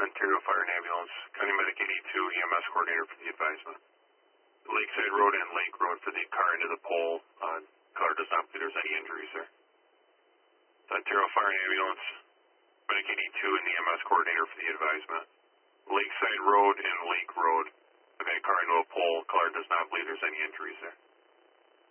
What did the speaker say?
Ontario Fire and Ambulance, County Medic 82, EMS coordinator for the advisement. Lakeside Road and Lake Road for the car into the pole. Car does not believe there's any injuries there. Ontario Fire and Ambulance, Medic 82 and the EMS coordinator for the advisement. Lakeside Road and Lake Road. Event car into a pole. Car does not believe there's any injuries there.